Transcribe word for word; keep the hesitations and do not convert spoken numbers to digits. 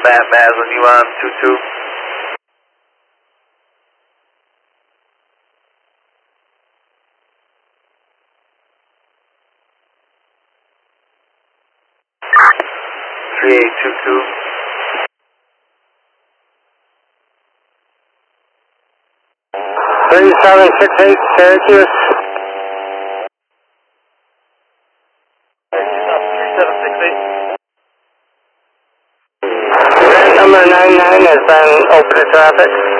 Fat Maslin, you on two two? three eight two two. three seven six eight, Syracuse. three seven six eight. Number nine nine has been open to traffic.